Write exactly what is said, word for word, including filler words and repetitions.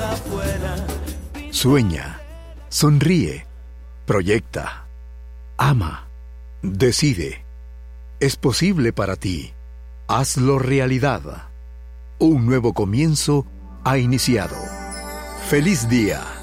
afuera. Sueña, sonríe, proyecta, ama, decide. Es posible para ti. Hazlo realidad. Un nuevo comienzo ha iniciado. ¡Feliz día!